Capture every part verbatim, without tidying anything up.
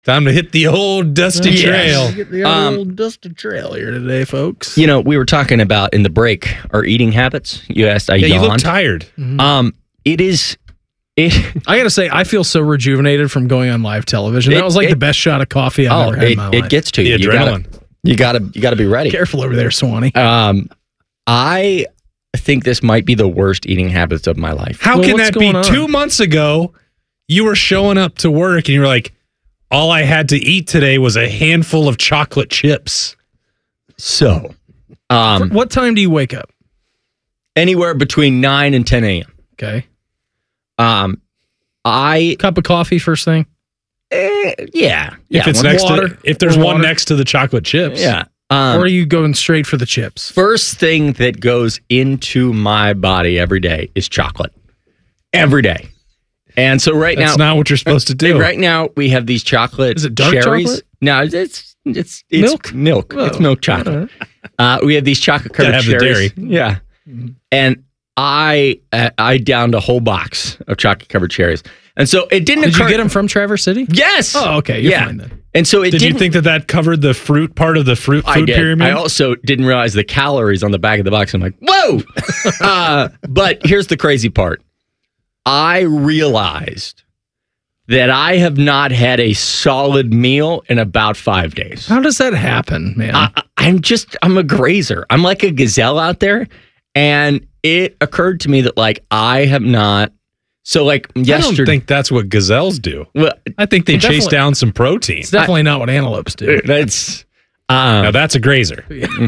Time to hit the old dusty Yes. trail. Get the Um, old dusty trail here today, folks. You know, we were talking about in the break our eating habits. You asked, I Yeah, you look yawned. tired. Um, it is. It, I got to say, I feel so rejuvenated from going on live television. It- that was like it- the best shot of coffee I've oh, ever had it, in my it life. gets to you. The You gotta, adrenaline. you gotta, you gotta be ready. Careful over there, Swanee. Um, I think this might be the worst eating habits of my life. How Well, can what's that be? going on? Two months ago, you were showing up to work and you were like, all I had to eat today was a handful of chocolate chips. So, um, What time do you wake up? anywhere between nine and ten a.m. Okay. Um, I Cup of coffee first thing? eh, yeah, yeah, If it's one- next water. to, if there's Or one water. next to the chocolate chips. yeah. or Um, are you going straight for the chips? first thing that goes into my body every day is chocolate. Every day. And so right That's now, not what you're supposed to do. right now we have these chocolate Is it dark cherries. chocolate? No, it's it's it's, it's Milk? Milk. Oh, it's milk chocolate. Uh, we have these chocolate covered Gotta have the cherries. dairy. Yeah. And I uh, I downed a whole box of chocolate covered cherries. And so it didn't Did occur. you get them from Traverse City? Yes. Oh, okay. You're yeah. fine then. And so it Did didn't you think that that covered the fruit part of the fruit I food did. pyramid? I also didn't realize the calories on the back of the box. I'm like, whoa! uh, but here's the crazy part. I realized that I have not had a solid meal in about five days. How does that happen, man? I, I- I'm just, I'm a grazer. I'm like a gazelle out there. And it occurred to me that, like, I have not. So, like, I don't yesterday. think that's what gazelles do. well, I think they Definitely- chase down some protein. it's definitely not what antelopes do. that's. Um, Now that's a grazer.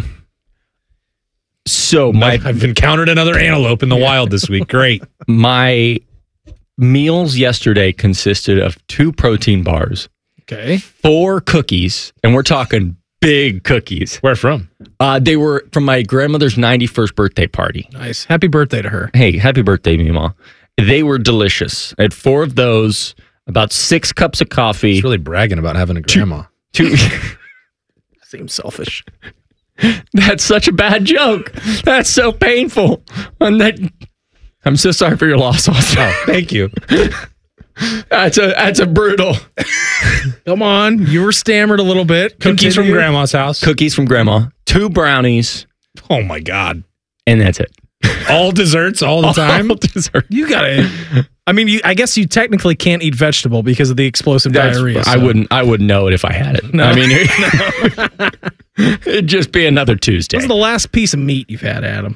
so, my I've encountered another antelope in the wild this week. Great. my meals yesterday consisted of two protein bars, Okay. four cookies, and we're talking big cookies. Where from? Uh, they were from my grandmother's ninety-first birthday party. Nice. Happy birthday to her. Hey, happy birthday, Mima. They were delicious. I had four of those, about six cups of coffee. He's really bragging about having a grandma. Two. Seems selfish. That's such a bad joke. That's so painful. And that, I'm so sorry for your loss, Austin. Oh, thank you. That's a that's a brutal. Come on. You were stammered a little bit. Cookies from Continue. grandma's house. Cookies from grandma, two brownies, Oh my God. and that's it. All desserts all the time. All dessert. You gotta. I mean, you, I guess you technically can't eat vegetable because of the explosive That's- diarrhea. I so- wouldn't. I wouldn't know it if I had it. No. I mean, it'd just be another Tuesday. What's the last piece of meat you've had, Adam?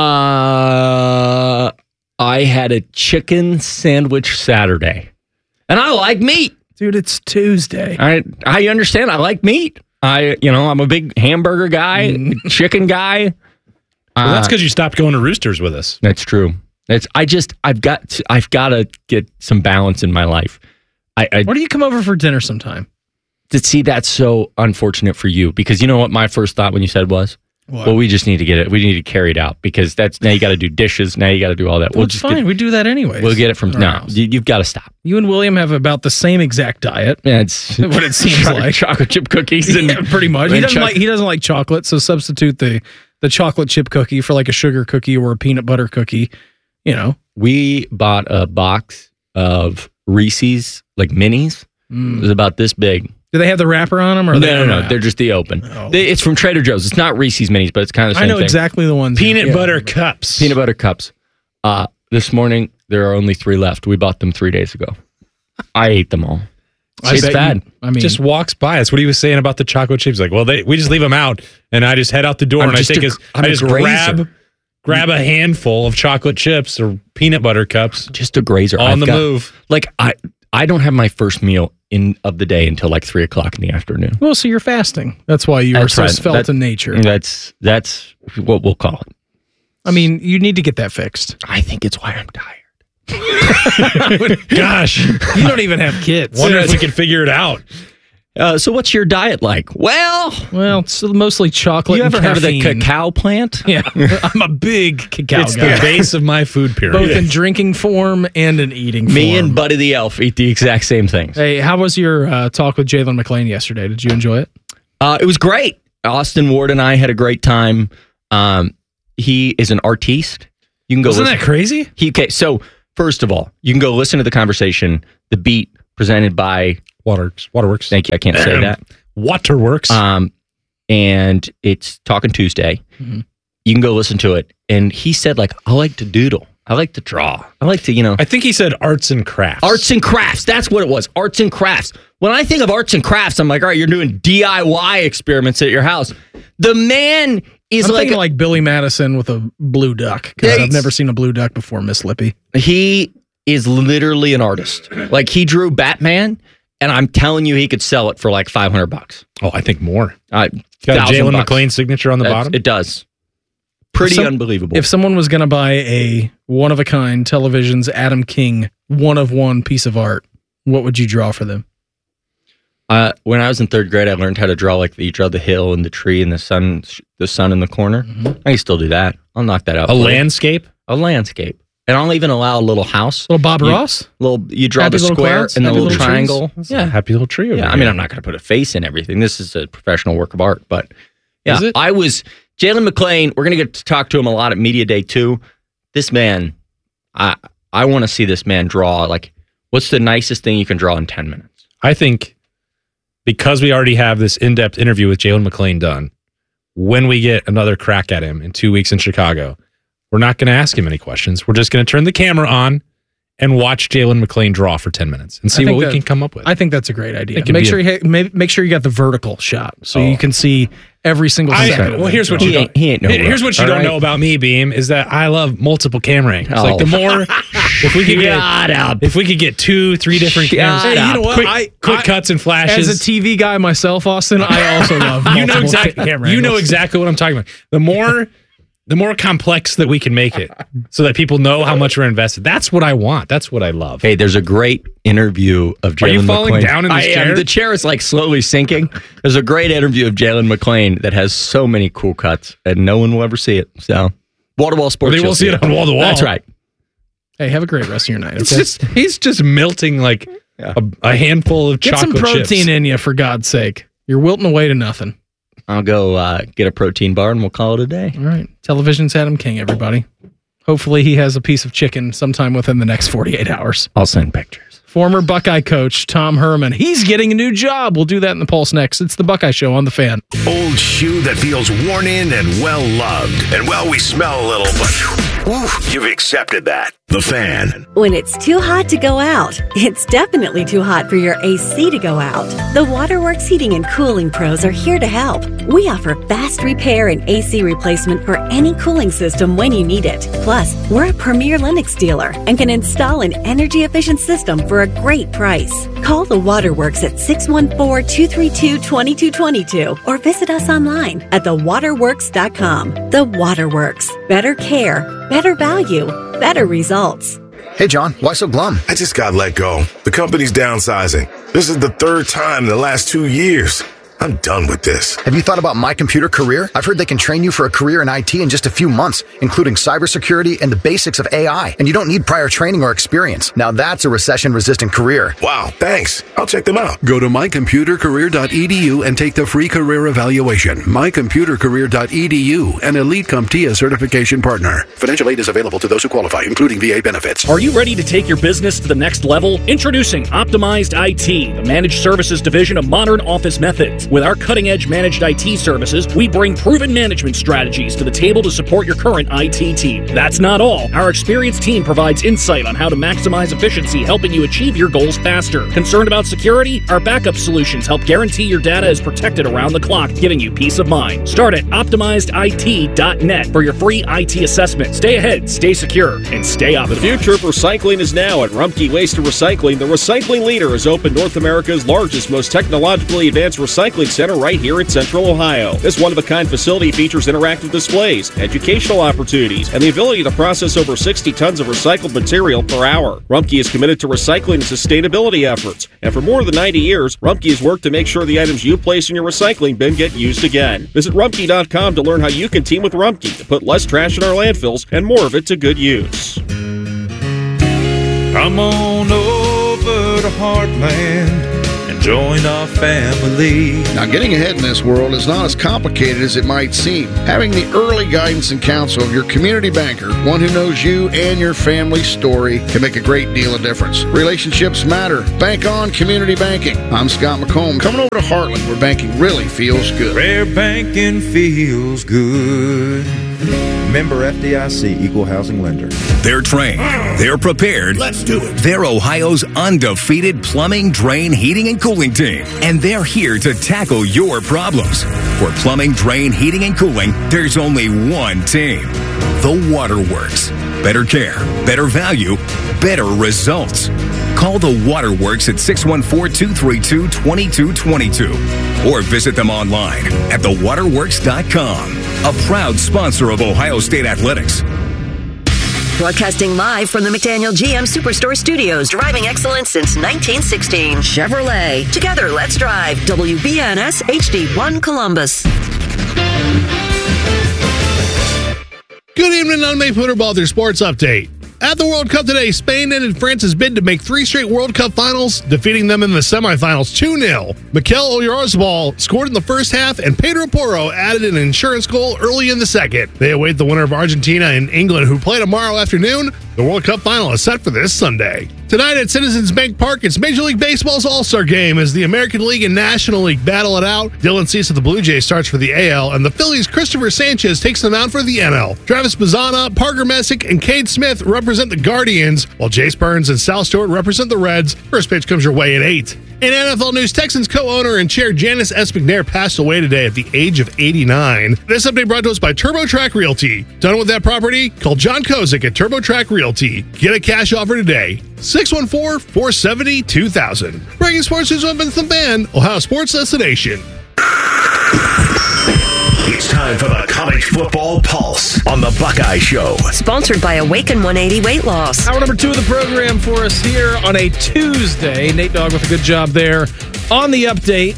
Uh, I had a chicken sandwich Saturday, and I like meat. Dude, it's Tuesday. I I understand. I like meat. I you know I'm a big hamburger guy, chicken guy. Well, that's Uh, because you stopped going to Roosters with us. That's true. That's I just I've got to, I've got to get some balance in my life. I, I Why do you come over for dinner sometime? to see that's so unfortunate for you because you know what my first thought when you said was, What? well, we just need to get it. We need to carry it out because that's now you got to do dishes. Now you got to do all that. Well, We'll it's just fine. get, we do that anyways. we'll get it from at our no. house. You, you've got to stop. You and William have about the same exact diet. Yeah, it's What it seems chocolate, like. chocolate chip cookies and Yeah, pretty much. He and doesn't choc- like he doesn't like chocolate, so substitute the the chocolate chip cookie for like a sugar cookie or a peanut butter cookie. You know, We bought a box of Reese's like minis. It was about this big. do they have the wrapper on them? Or No, they no, don't no. have? They're just the open. Oh. They, it's from Trader Joe's. It's not Reese's minis, but it's kind of the I same know thing. exactly the ones. Peanut yeah. butter cups. Peanut butter cups. Uh, this morning, there are only three left. We bought them three days ago. I ate them all. I It's bet bad. you- I mean, just walks by. That's what he was saying about the chocolate chips. Like, well, they we just leave them out, and I just head out the door, I'm and I just take a- his, I'm I a just grazer. grab grab a handful of chocolate chips or peanut butter cups Just a grazer. on I've the got- move. Like, I, I don't have my first meal in of the day until like three o'clock in the afternoon. well, so you're fasting. That's why you are That's so right. svelte That- in nature. That's that's what we'll call it. I mean, you need to get that fixed. I think it's why I'm tired. Gosh, You don't even have kids. wonder if we could figure it out. Uh, so what's your diet like? Well, Well, it's mostly chocolate. you and ever heard of the caffeine. cacao plant? Yeah, I'm a big cacao It's guy, the base of my food pyramid. both in drinking form and in eating form. Me and Buddy the Elf eat the exact same things. Hey, how was your uh, talk with Jalen McLean yesterday? Did you enjoy it? Uh, it was great. Austin Ward and I had a great time. Um, he is an artiste. You can go. Wasn't listen. that crazy? He, okay, so first of all, you can go listen to the conversation, the beat presented by Waterworks. Waterworks. Thank you. I can't say that. Waterworks. Um, and it's Talking Tuesday. Mm-hmm. You can go listen to it. And he said, like, I like to doodle. I like to draw. I like to, you know. I think he said arts and crafts. Arts and crafts. That's what it was. Arts and crafts. When I think of arts and crafts, I'm like, all right, you're doing D I Y experiments at your house. The man is I'm like thinking like Billy Madison with a blue duck, because Yeah, I've never seen a blue duck before, Miss Lippy. he is literally an artist. Like, he drew Batman, and I'm telling you, he could sell it for like five hundred bucks. Oh, I think more. Uh, Got a Jalen bucks. McClain signature on the That's- bottom. It does. Pretty Some- unbelievable. If someone was going to buy a one-of-a-kind television's Adam King one-of-one piece of art, what would you draw for them? Uh, when I was in third grade, I learned how to draw like you draw the hill and the tree and the sun, the sun in the corner. Mm-hmm. I can still do that. I'll knock that out. a for you. landscape. a landscape, and I'll even allow a little house. Little Bob You- Ross? Little you draw Happy the little square clouds? and the Happy little, little trees? triangle. That's a Yeah, happy little tree over yeah. here. I mean, I'm not going to put a face in everything. This is a professional work of art, but yeah, Is it? I was Jalen McClain. We're going to get to talk to him a lot at Media Day too. This man, I I want to see this man draw. Like, what's the nicest thing you can draw in ten minutes? I think because we already have this in-depth interview with Jalen McClain done, when we get another crack at him in two weeks in Chicago, we're not going to ask him any questions. We're just going to turn the camera on and watch Jalen McClain draw for ten minutes and see I what think we that- can come up with. I think that's a great idea. It can Make be sure a- you ha- make, make sure you got the vertical shot so Oh. you can see every single I- second. well, here's what He you don't. ain't- he ain't no here- here's rough, what you all don't right? know about me, Beam, is that I love multiple camera angles. Oh. Like the more, if we could get, Shut up. if we could get two, three different Shut cameras, up. Hey, you know what? quick, I- quick I- cuts and flashes. As a T V guy myself, Austin, I also love you know multiple exactly. camera You know angles. exactly what I'm talking about. The more, the more complex that we can make it, so that people know how much we're invested. That's what I want. That's what I love. Hey, there's a great interview of Jalen Are you falling McClain. down in this I chair? am. The chair is like slowly sinking. There's a great interview of Jalen McClain that has so many cool cuts, and no one will ever see it. So, wall to wall sports. Or they will you'll see it on wall to wall. That's right. Hey, have a great rest of your night. It's Okay? just he's just melting like Yeah. a, a handful of Get some chocolate protein chips. in you, for God's sake. You're wilting away to nothing. I'll go uh, get a protein bar, and we'll call it a day. All right. Television's Adam King, everybody. Hopefully he has a piece of chicken sometime within the next forty-eight hours. I'll send pictures. Former Buckeye coach Tom Herman. He's getting a new job. We'll do that in the Pulse next. It's the Buckeye Show on The Fan. Old shoe that feels worn in and well loved. And well, we smell a little, but whew, you've accepted that. The Fan. When it's too hot to go out, it's definitely too hot for your A C to go out. The Waterworks Heating and Cooling Pros are here to help. We offer fast repair and A C replacement for any cooling system when you need it. Plus, we're a premier Lennox dealer and can install an energy-efficient system for a great price. Call the Waterworks at six one four, two three two, two two two two or visit us online at the waterworks dot com. The Waterworks. Better care, better value, better results. Hey, John, why so glum? I just got let go. The company's downsizing. This is the third time in the last two years. I'm done with this. Have you thought about My Computer Career? I've heard they can train you for a career in I T in just a few months, including cybersecurity and the basics of A I. And you don't need prior training or experience. Now that's a recession-resistant career. Wow, thanks. I'll check them out. Go to my computer career dot e d u and take the free career evaluation. my computer career dot e d u, an Elite CompTIA certification partner. Financial aid is available to those who qualify, including V A benefits. Are you ready to take your business to the next level? Introducing Optimized I T, the managed services division of Modern Office Methods. With our cutting-edge managed I T services, we bring proven management strategies to the table to support your current I T team. That's not all. Our experienced team provides insight on how to maximize efficiency, helping you achieve your goals faster. Concerned about security? Our backup solutions help guarantee your data is protected around the clock, giving you peace of mind. Start at optimized I T dot net for your free I T assessment. Stay ahead, stay secure, and stay optimized. The future of recycling is now at Rumpke Waste and Recycling. The recycling leader has opened North America's largest, most technologically advanced recycling center right here in Central Ohio. This one-of-a-kind facility features interactive displays, educational opportunities, and the ability to process over sixty tons of recycled material per hour. Rumpke is committed to recycling and sustainability efforts, and for more than ninety years, Rumpke has worked to make sure the items you place in your recycling bin get used again. Visit rumpke dot com to learn how you can team with Rumpke to put less trash in our landfills and more of it to good use. Come on over to Heartland and Join our family. Now, getting ahead in this world is not as complicated as it might seem. Having the early guidance and counsel of your community banker, one who knows you and your family's story, can make a great deal of difference. Relationships matter. Bank on community banking. I'm Scott McComb, coming over to Heartland, where banking really feels good. Where banking feels good. Member F D I C, Equal Housing Lender. They're trained. They're prepared. Let's do it. They're Ohio's undefeated plumbing, drain, heating, and cooling team. And they're here to tackle your problems. For plumbing, drain, heating, and cooling, there's only one team. The Waterworks. Better care, better value, better results. Call the Waterworks at six one four, two three two, two two two two or visit them online at the waterworks dot com. A proud sponsor of Ohio State Athletics. Broadcasting live from the McDaniel G M Superstore Studios, driving excellence since nineteen sixteen. Chevrolet. Together, let's drive. W B N S H D one Columbus. Good evening, I'm Nate Putterball with your sports update. At the World Cup today, Spain ended France's bid to make three straight World Cup finals, defeating them in the semifinals two nil. Mikel Oyarzabal scored in the first half, and Pedro Porro added an insurance goal early in the second. They await the winner of Argentina and England, who play tomorrow afternoon. The World Cup final is set for this Sunday. Tonight at Citizens Bank Park, it's Major League Baseball's All-Star Game as the American League and National League battle it out. Dylan Cease of the Blue Jays starts for the A L, and the Phillies' Christopher Sanchez takes them out for the N L. Travis Bazzana, Parker Messick, and Cade Smith represent the Guardians, while Jace Burns and Sal Stewart represent the Reds. First pitch comes your way at eight. In N F L news, Texans co-owner and chair Janice S. McNair passed away today at the age of eighty-nine. This update brought to us by TurboTrack Realty. Done with that property? Call John Kozik at TurboTrack Realty. Get a cash offer today. six one four, four seven zero, two thousand. Breaking sports news on Vincent Fan, Ohio Sports Destination. It's time for the College Football Pulse on the Buckeye Show. Sponsored by Awaken one eighty Weight Loss. Hour number two of the program for us here on a Tuesday. Nate Dogg with a good job there on the update.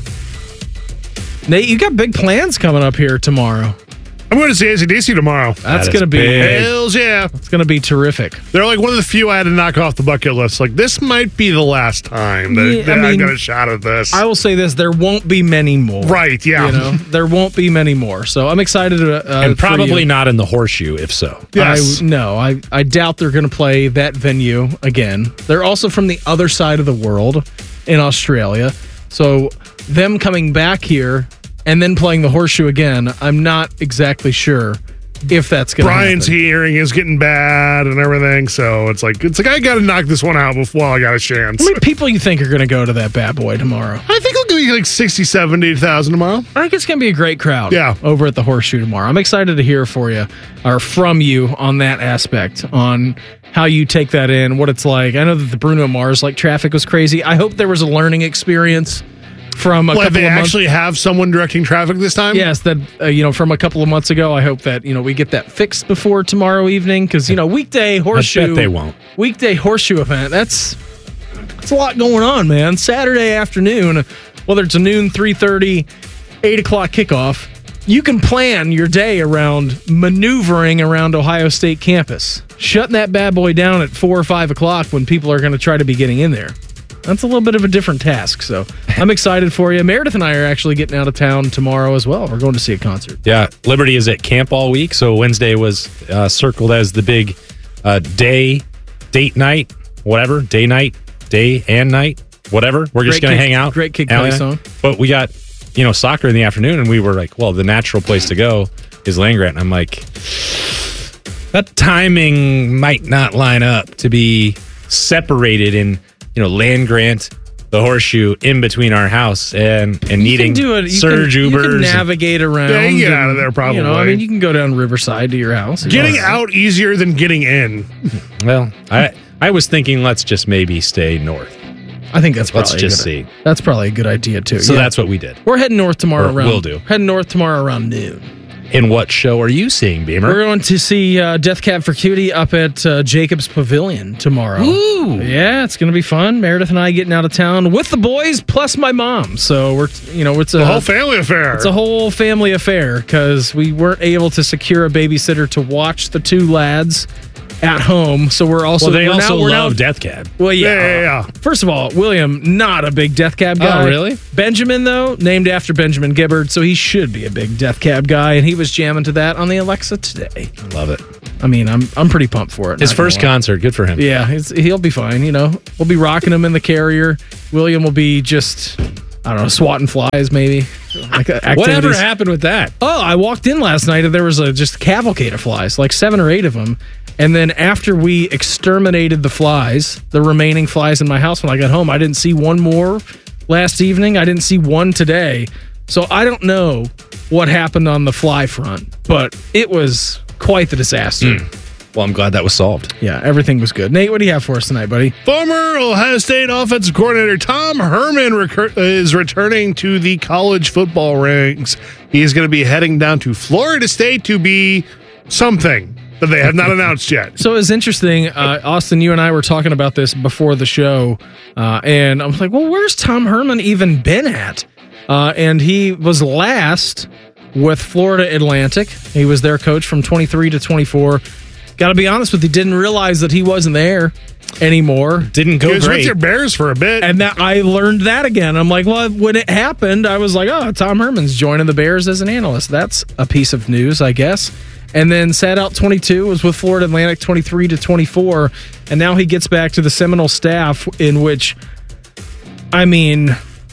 Nate, you got big plans coming up here tomorrow. I'm going to see A C D C tomorrow. That's going to be big. Hells yeah. It's going to be terrific. They're like one of the few I had to knock off the bucket list. Like, this might be the last time that, Yeah, that I mean, I got a shot at this. I will say this: there won't be many more. Right? Yeah. You know, there won't be many more. So I'm excited to. Uh, and for probably you. not in the Horseshoe, if so. Yes. I, no, I, I doubt they're going to play that venue again. They're also from the other side of the world in Australia. So them coming back here and then playing the Horseshoe again, I'm not exactly sure if that's going to happen. Brian's hearing is getting bad and everything, so it's like it's like I got to knock this one out before I got a chance. How many people you think are going to go to that bad boy tomorrow? I think it'll be like sixty, seventy thousand tomorrow. I think it's going to be a great crowd. Yeah. Over at the Horseshoe tomorrow. I'm excited to hear for you or from you on that aspect, on how you take that in, what it's like. I know that the Bruno Mars like traffic was crazy. I hope there was a learning experience from a well, couple they of months. actually have someone directing traffic this time? Yes, that uh, you know, from a couple of months ago. I hope that, you know, we get that fixed before tomorrow evening, because, you know, weekday Horseshoe. I bet they won't. Weekday Horseshoe event. That's that's a lot going on, man. Saturday afternoon, whether it's a noon, three thirty, eight o'clock kickoff, you can plan your day around maneuvering around Ohio State campus, shutting that bad boy down at four or five o'clock when people are going to try to be getting in there. That's a little bit of a different task, so I'm excited for you. Meredith and I are actually getting out of town tomorrow as well. We're going to see a concert. Yeah, Liberty is at camp all week, so Wednesday was uh, circled as the big uh, day, date night, whatever, day night, day and night, whatever. We're just going to hang out. Great Kid Allie Cudi and I. song. But we got, you know, soccer in the afternoon, and we were like, well, the natural place to go is Land Grant. And I'm like, that timing might not line up to be separated in, you know, Land Grant, the Horseshoe, in between our house and and You needing can do it. You surge can, Ubers. You can and- navigate around. Yeah, you can get out of and, there probably. You know, I mean, you can go down Riverside to your house. Getting out easier than getting in. Well, I I was thinking let's just maybe stay north. I think that's probably Let's just a good, see. That's probably a good idea too. So Yeah. that's what we did. We're heading north tomorrow Or around. will do. Heading north tomorrow around noon. And what show are you seeing, Beamer? We're going to see uh, Death Cab for Cutie up at uh, Jacobs Pavilion tomorrow. Ooh. Yeah, it's going to be fun. Meredith and I getting out of town with the boys plus my mom. So we're, you know, it's a The whole family affair. It's a whole family affair because we weren't able to secure a babysitter to watch the two lads at home. So we're also well, they we're also now, we're love now, Death Cab. Well, yeah. Yeah, yeah, yeah. First of all, William, not a big Death Cab guy. Oh, really? Benjamin, though, named after Benjamin Gibbard, so he should be a big Death Cab guy, and he was jamming to that on the Alexa today. Love it. I mean, I'm I'm pretty pumped for it. His not gonna first lie. concert, good for him. Yeah, he's, he'll be fine. You know, we'll be rocking him in the Carrier. William will be just, I don't know, swatting flies maybe. Like uh, activities. Whatever happened with that? Oh, I walked in last night and there was a just cavalcade of flies, like seven or eight of them. And then after we exterminated the flies, the remaining flies in my house when I got home, I didn't see one more last evening. I didn't see one today. So I don't know what happened on the fly front, but it was quite the disaster. Mm. Well, I'm glad that was solved. Yeah, everything was good. Nate, what do you have for us tonight, buddy? Former Ohio State offensive coordinator Tom Herman recur- is returning to the college football ranks. He is going to be heading down to Florida State to be something that they have not announced yet. So it's interesting. Uh, Austin, you and I were talking about this before the show, uh, and I'm like, well, where's Tom Herman even been at? Uh, and he was last with Florida Atlantic. He was their coach from twenty-three to twenty-four. Got to be honest with you, didn't realize that he wasn't there anymore. Didn't go He was great. with your Bears for a bit. And that I learned that again. I'm like, well, when it happened, I was like, oh, Tom Herman's joining the Bears as an analyst. That's a piece of news, I guess. And then sat out twenty-two, was with Florida Atlantic twenty-three to twenty-four. And now he gets back to the Seminole staff, in which, I mean,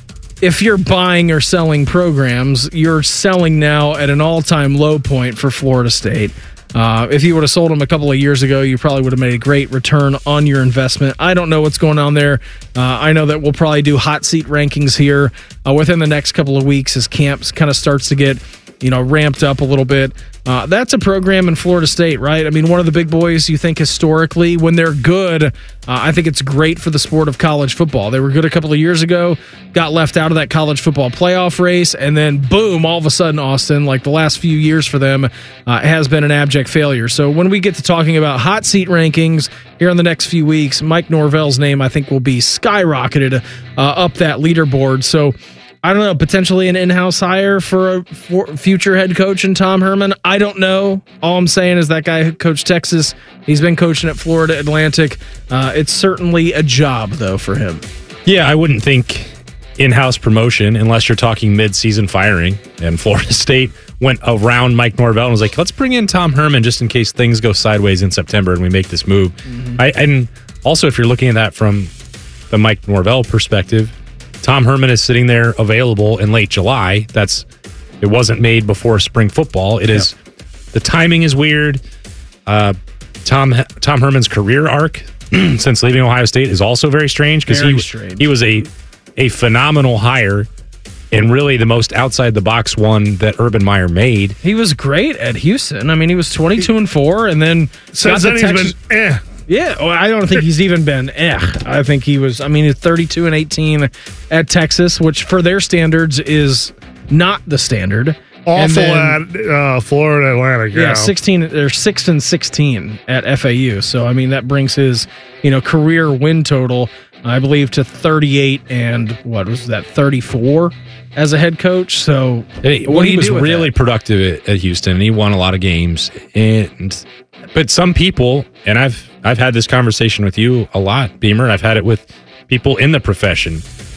if you're buying or selling programs, you're selling now at an all-time low point for Florida State. Uh, if you would have sold them a couple of years ago, you probably would have made a great return on your investment. I don't know what's going on there. Uh, I know that we'll probably do hot seat rankings here uh, within the next couple of weeks as camps kind of starts to get, you know, ramped up a little bit. Uh, that's a program in Florida State, right? I mean, one of the big boys, you think historically, when they're good, uh, I think it's great for the sport of college football. They were good a couple of years ago, got left out of that college football playoff race, and then boom, all of a sudden, Austin, like the last few years for them, uh, has been an abject failure. So when we get to talking about hot seat rankings here in the next few weeks, Mike Norvell's name, I think, will be skyrocketed uh, up that leaderboard. So I don't know, potentially an in-house hire for a for future head coach in Tom Herman. I don't know. All I'm saying is that guy who coached Texas, he's been coaching at Florida Atlantic. Uh, it's certainly a job, though, for him. Yeah, I wouldn't think in-house promotion unless you're talking mid-season firing. And Florida State went around Mike Norvell and was like, let's bring in Tom Herman just in case things go sideways in September and we make this move. Mm-hmm. I, and also, if you're looking at that from the Mike Norvell perspective, Tom Herman is sitting there available in late July. That's it wasn't made before spring football. It is Yep. the timing is weird. Uh, Tom Tom Herman's career arc since leaving Ohio State is also very strange because Very he strange. he was a a phenomenal hire and really the most outside the box one that Urban Meyer made. He was great at Houston. I mean, he was twenty-two and four, and then Since got then, the he's Texas- been eh. Yeah, well, I don't think he's even been eh. I think he was, I mean, he's thirty-two and eighteen at Texas, which for their standards is not the standard. And Awful then- at uh, Florida Atlantic. Yeah, Yeah, sixteen. They're six and sixteen at F A U. So I mean, that brings his, you know, career win total, I believe, to thirty-eight and what was that, thirty-four as a head coach. So Hey, what well, do he you was do with really that? productive at, at Houston, and he won a lot of games. And but some people, and I've I've had this conversation with you a lot, Beamer. And I've had it with people in the profession.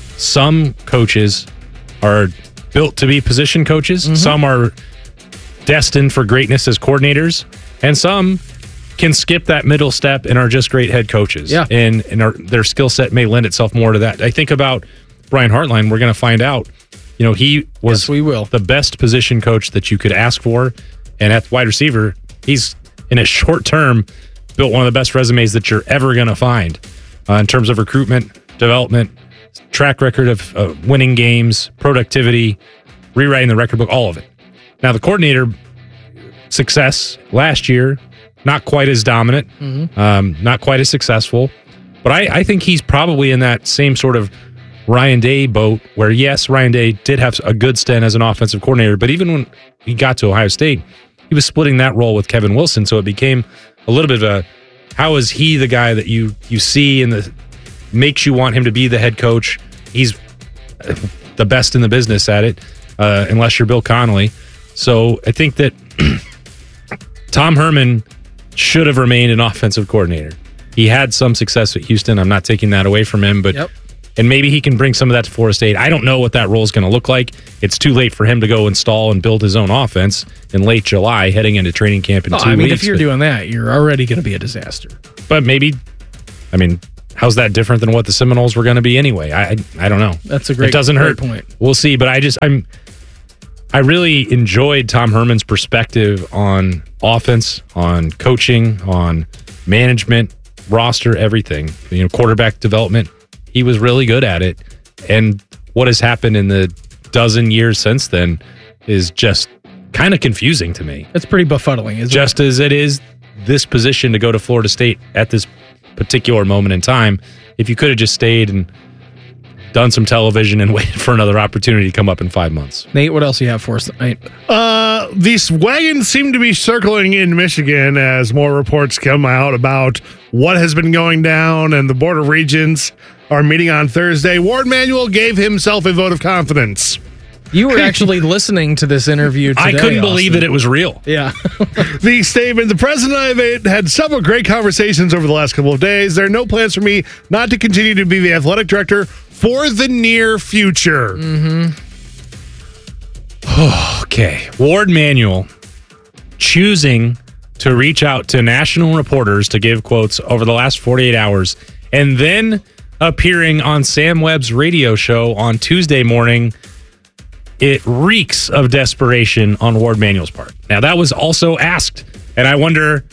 Some coaches are built to be position coaches. Mm-hmm. Some are destined for greatness as coordinators, and some can skip that middle step and are just great head coaches. Yeah. and and are, their skill set may lend itself more to that. I think about Brian Hartline. We're going to find out. You know, he was Yes, we will. the best position coach that you could ask for, and at wide receiver, he's in a short term built one of the best resumes that you're ever going to find uh, in terms of recruitment, development, track record of uh, winning games, productivity, rewriting the record book, all of it. Now, the coordinator success last year, not quite as dominant, Mm-hmm. um, not quite as successful, but I, I think he's probably in that same sort of Ryan Day boat where, yes, Ryan Day did have a good stint as an offensive coordinator, but even when he got to Ohio State, he was splitting that role with Kevin Wilson, so it became a little bit of a, how is he the guy that you you see and the makes you want him to be the head coach? He's the best in the business at it, uh, unless you're Bill Connolly. So I think that Tom Herman should have remained an offensive coordinator. He had some success at Houston. I'm not taking that away from him, but Yep. and maybe he can bring some of that to Florida State. I don't know what that role is going to look like. It's too late for him to go install and build his own offense in late July, heading into training camp in Oh, two I mean, weeks. if you're but, doing that, you're already going to be a disaster. but maybe, I mean, how's that different than what the Seminoles were going to be anyway? I, I I don't know. That's a great, It doesn't great hurt. point. We'll see. But I just I'm I really enjoyed Tom Herman's perspective on offense, on coaching, on management, roster, everything. You know, quarterback development. He was really good at it. And what has happened in the dozen years since then is just kind of confusing to me. It's pretty befuddling, isn't Just it? as it is this position to go to Florida State at this particular moment in time. If you could have just stayed and done some television and waited for another opportunity to come up in five months. Nate, what else you have for us tonight? Uh, these wagons seem to be circling in Michigan as more reports come out about what has been going down, and the Board of Regents are meeting on Thursday. Ward Manuel gave himself a vote of confidence. You were actually listening to this interview today. I couldn't believe Austin. that it was real. Yeah. The statement, the president and I have had several great conversations over the last couple of days. There are no plans for me not to continue to be the athletic director for the near future. Mm-hmm. Okay. Ward Manuel choosing to reach out to national reporters to give quotes over the last forty-eight hours and then appearing on Sam Webb's radio show on Tuesday morning. It reeks of desperation on Ward Manuel's part. Now, that was also asked, and I wonder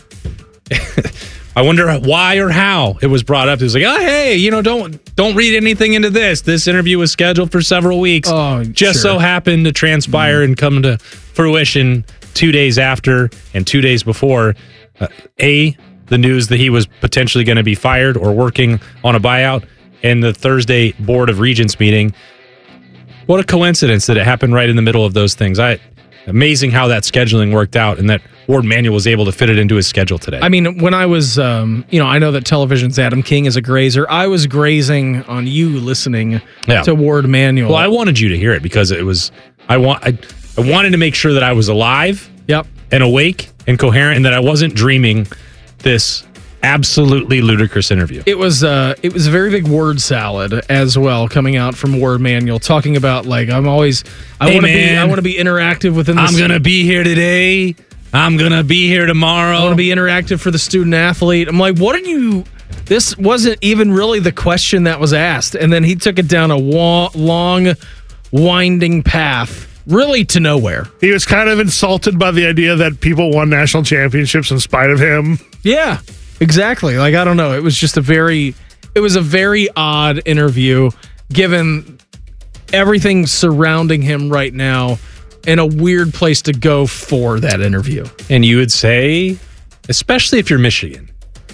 I wonder why or how it was brought up. It was like, oh, hey, you know, don't don't read anything into this. This interview was scheduled for several weeks. Oh, just sure. so happened to transpire mm. and come to fruition two days after and two days before. Uh, A, the news that he was potentially going to be fired or working on a buyout, and the Thursday Board of Regents meeting. What a coincidence that it happened right in the middle of those things. I amazing how that scheduling worked out and that Ward Manuel was able to fit it into his schedule today. I mean, when I was, um, you know, I know that television's Adam King is a grazer. I was grazing on you listening Yeah. to Ward Manuel. Well, I wanted you to hear it because it was, I want, I, I wanted to make sure that I was alive Yep. and awake and coherent and that I wasn't dreaming this absolutely ludicrous interview. It was uh it was a very big word salad as well coming out from Ward Manuel talking about like I'm always I Hey, want to be man. I want to be interactive within the I'm going to be here today. I'm going to be here tomorrow. I want to be interactive for the student athlete. I'm like, what are you this wasn't even really the question that was asked, and then he took it down a wa- long winding path really to nowhere. He was kind of insulted by the idea that people won national championships in spite of him. Yeah, exactly. Like, I don't know. It was just a very, it was a very odd interview given everything surrounding him right now and a weird place to go for that interview. And you would say, especially if you're Michigan,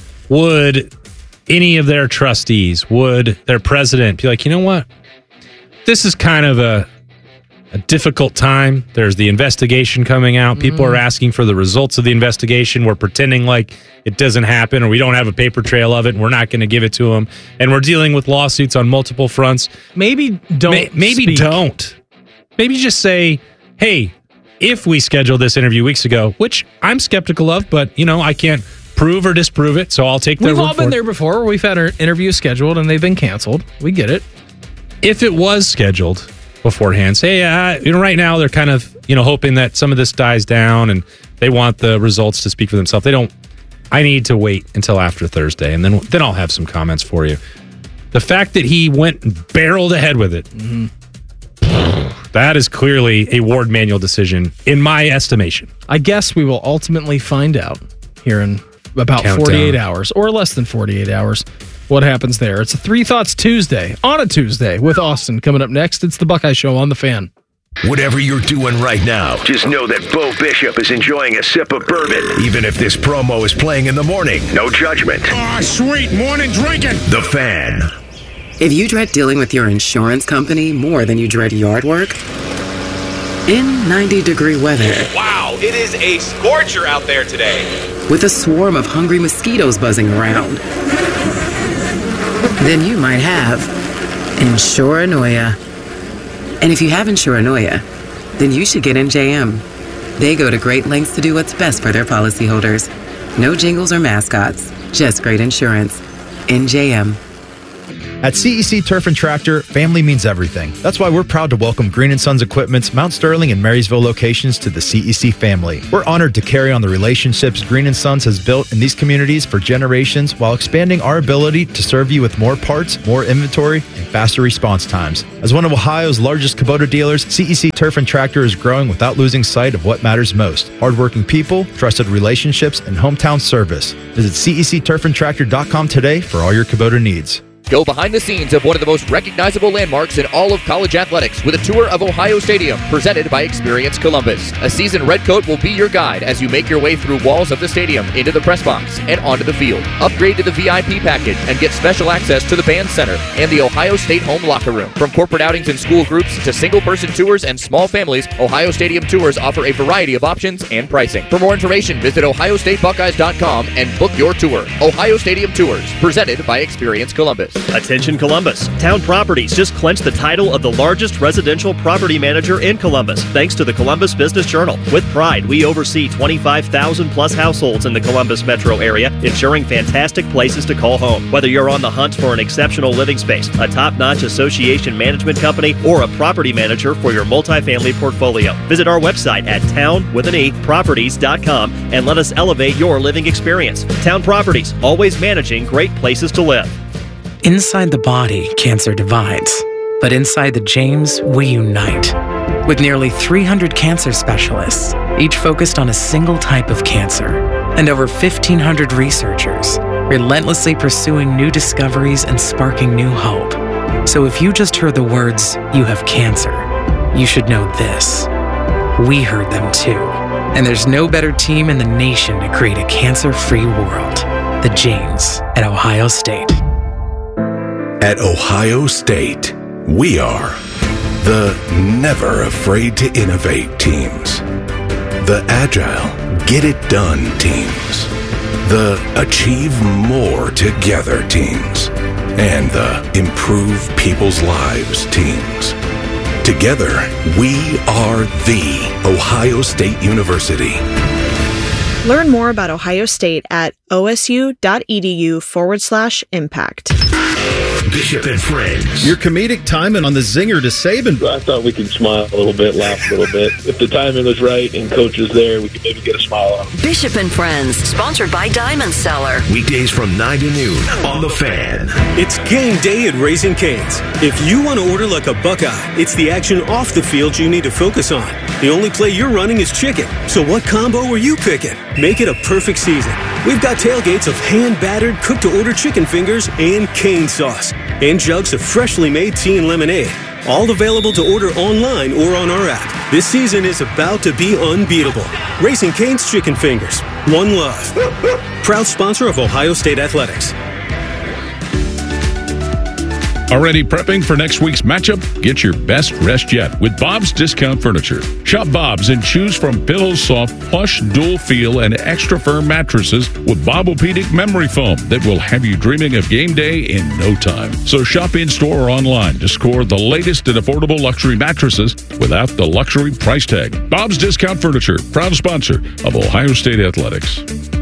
would any of their trustees, would their president be like, you know what? This is kind of a a difficult time. There's the investigation coming out. People Mm-hmm. are asking for the results of the investigation. We're pretending like it doesn't happen or we don't have a paper trail of it and we're not going to give it to them. And we're dealing with lawsuits on multiple fronts. Maybe don't. May- maybe speak. don't. Maybe just say, hey, if we scheduled this interview weeks ago, which I'm skeptical of, but, you know, I can't prove or disprove it, so I'll take their We've word all for been it. there before. We've had our interviews scheduled and they've been canceled. We get it. If it was scheduled beforehand, say, uh, you know, right now they're kind of, you know, hoping that some of this dies down and they want the results to speak for themselves. They don't, I need to wait until after Thursday and then, then I'll have some comments for you. The fact that he went and barreled ahead with it, Mm-hmm. that is clearly a Ward Manuel decision in my estimation. I guess we will ultimately find out here in about Countdown. forty-eight hours or less than forty-eight hours what happens there. It's a Three Thoughts Tuesday on a Tuesday with Austin. Coming up next, it's the Buckeye Show on The Fan. Whatever you're doing right now, just know that Bo Bishop is enjoying a sip of bourbon. Even if this promo is playing in the morning, no judgment. Ah, sweet morning drinking. The Fan. If you dread dealing with your insurance company more than you dread yard work, in ninety degree weather, Wow, it is a scorcher out there today. with a swarm of hungry mosquitoes buzzing around, then you might have Insuranoia. And if you have Insuranoia, then you should get N J M. They go to great lengths to do what's best for their policyholders. No jingles or mascots, just great insurance. N J M. At C E C Turf and Tractor, family means everything. That's why we're proud to welcome Green and Sons Equipment's Mount Sterling and Marysville locations to the C E C family. We're honored to carry on the relationships Green and Sons has built in these communities for generations while expanding our ability to serve you with more parts, more inventory, and faster response times. As one of Ohio's largest Kubota dealers, C E C Turf and Tractor is growing without losing sight of what matters most: hardworking people, trusted relationships, and hometown service. Visit C E C turf and tractor dot com today for all your Kubota needs. Go behind the scenes of one of the most recognizable landmarks in all of college athletics with a tour of Ohio Stadium presented by Experience Columbus. A seasoned redcoat will be your guide as you make your way through walls of the stadium, into the press box, and onto the field. Upgrade to the V I P package and get special access to the band center and the Ohio State home locker room. From corporate outings and school groups to single-person tours and small families, Ohio Stadium tours offer a variety of options and pricing. For more information, visit ohio state buckeyes dot com and book your tour. Ohio Stadium Tours, presented by Experience Columbus. Attention Columbus. Town Properties just clinched the title of the largest residential property manager in Columbus, thanks to the Columbus Business Journal. With pride, we oversee twenty-five thousand plus households in the Columbus metro area, ensuring fantastic places to call home. Whether you're on the hunt for an exceptional living space, a top-notch association management company, or a property manager for your multifamily portfolio, visit our website at town with an E properties dot com and let us elevate your living experience. Town Properties, always managing great places to live. Inside the body, cancer divides. But inside the James, we unite. With nearly three hundred cancer specialists, each focused on a single type of cancer, and over fifteen hundred researchers, relentlessly pursuing new discoveries and sparking new hope. So if you just heard the words, "you have cancer," you should know this. We heard them too. And there's no better team in the nation to create a cancer-free world. The James at Ohio State. At Ohio State, we are the never afraid to innovate teams, the agile, get it done teams, the achieve more together teams, and the improve people's lives teams. Together, we are the Ohio State University. Learn more about Ohio State at osu.edu forward slash impact. Bishop and Friends. Your comedic timing on the zinger to Saban. I thought we could smile a little bit, laugh a little bit. If the timing was right and coach was there, we could maybe get a smile on him. Bishop and Friends, sponsored by Diamond Cellar. Weekdays from nine to noon on The Fan. It's game day at Raising Cane's. If you want to order like a Buckeye, it's the action off the field you need to focus on. The only play you're running is chicken. So what combo are you picking? Make it a perfect season. We've got tailgates of hand-battered, cooked-to-order chicken fingers and cane sauce. And jugs of freshly made tea and lemonade. All available to order online or on our app. This season is about to be unbeatable. Raising Cane's Chicken Fingers. One love. Proud sponsor of Ohio State Athletics. Already prepping for next week's matchup? Get your best rest yet with Bob's Discount Furniture. Shop Bob's and choose from Pillows Soft, plush, dual feel, and extra firm mattresses with Bobopedic memory foam that will have you dreaming of game day in no time. So shop in-store or online to score the latest and affordable luxury mattresses without the luxury price tag. Bob's Discount Furniture, proud sponsor of Ohio State Athletics.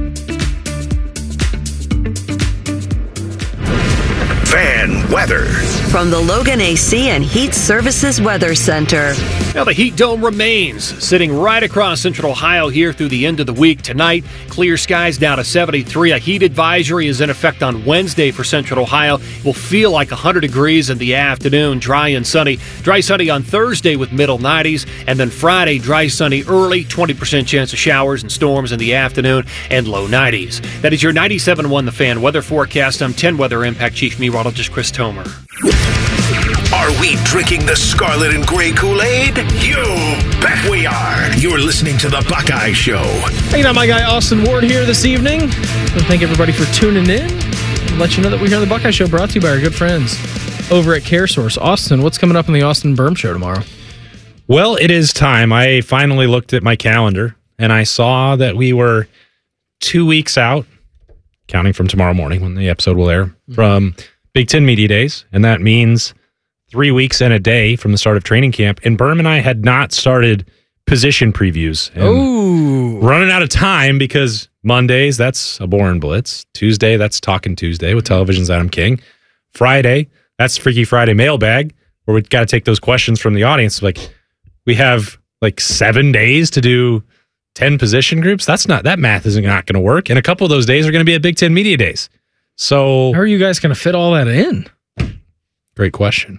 Fan weather. From the Logan A C and Heat Services Weather Center. Now, the heat dome remains sitting right across central Ohio here through the end of the week. Tonight, clear skies down to seventy-three. A heat advisory is in effect on Wednesday for central Ohio. It will feel like one hundred degrees in the afternoon, dry and sunny. Dry sunny on Thursday with middle nineties, and then Friday, dry sunny early, twenty percent chance of showers and storms in the afternoon, and low nineties. That is your ninety-seven point one The Fan weather forecast. I'm ten Weather Impact Chief Meteorologist Chris Tomer. Are we drinking the scarlet and gray Kool-Aid? You bet we are. You're listening to The Buckeye Show. Hanging out my guy Austin Ward here this evening. I want to thank everybody for tuning in and let you know that we're here on The Buckeye Show, brought to you by our good friends over at CareSource. Austin, what's coming up on the Austin Berm Show tomorrow? Well, it is time. I finally looked at my calendar and I saw that we were two weeks out, counting from tomorrow morning when the episode will air, mm-hmm. from Big Ten Media Days, and that means three weeks and a day from the start of training camp. And Berm and I had not started position previews. Oh, running out of time because Mondays, that's a boring blitz. Tuesday, that's Talking Tuesday with Television's Adam King. Friday, that's Freaky Friday mailbag, where we've got to take those questions from the audience. Like, we have like seven days to do ten position groups. That's not, that math isn't not going to work. And a couple of those days are going to be at Big Ten Media Days. So how are you guys going to fit all that in? Great question.